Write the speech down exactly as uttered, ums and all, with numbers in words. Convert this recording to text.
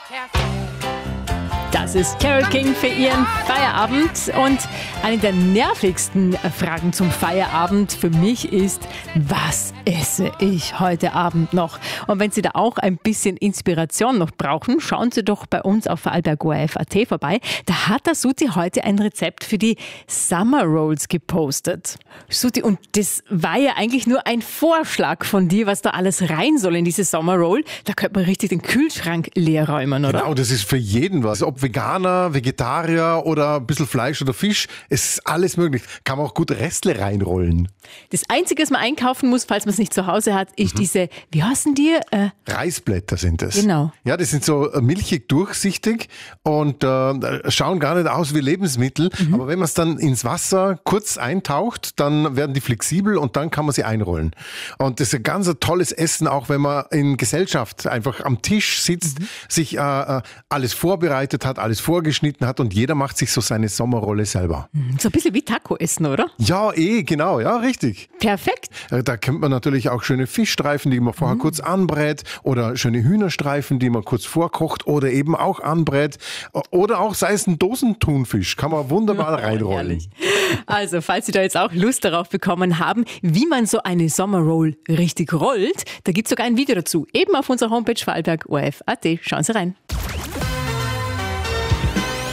Das ist Carole King für ihren Feierabend. Und eine der nervigsten Fragen zum Feierabend für mich ist, was esse ich heute Abend noch? Und wenn Sie da auch ein bisschen Inspiration noch brauchen, schauen Sie doch bei uns auf vorarlberg O R F Punkt A T vorbei. Da hat der Suti heute ein Rezept für die Summer Rolls gepostet. Suti, und das war ja eigentlich nur ein Vorschlag von dir, was da alles rein soll in diese Summer Roll. Da könnte man richtig den Kühlschrank leer räumen, oder? Genau, das ist für jeden was. Ob Veganer, Vegetarier oder ein bisschen Fleisch oder Fisch, es ist alles möglich. Kann man auch gut Restle reinrollen. Das Einzige, was man einkaufen muss, falls man es nicht zu Hause hat, ist mhm. diese, wie heißen die? Äh, Reisblätter sind das. Genau. Ja, die sind so milchig durchsichtig und äh, schauen gar nicht aus wie Lebensmittel. Mhm. Aber wenn man es dann ins Wasser kurz eintaucht, dann werden die flexibel und dann kann man sie einrollen. Und das ist ein ganz tolles Essen, auch wenn man in Gesellschaft einfach am Tisch sitzt, mhm. sich äh, alles vorbereitet hat, alles vorgeschnitten hat und jeder macht sich so seine Sommerrolle selber. So ein bisschen wie Taco essen, oder? Ja, eh, genau, ja, richtig. Perfekt. Da kennt man natürlich auch schöne Fischstreifen, die man vorher mhm. kurz anbrät oder schöne Hühnerstreifen, die man kurz vorkocht oder eben auch anbrät. Oder auch, sei es ein Dosenthunfisch, kann man wunderbar oh, reinrollen. Ehrlich. Also, falls Sie da jetzt auch Lust darauf bekommen haben, wie man so eine Sommerroll richtig rollt, da gibt es sogar ein Video dazu, eben auf unserer Homepage vorarlberg O R F Punkt A T. Schauen Sie rein.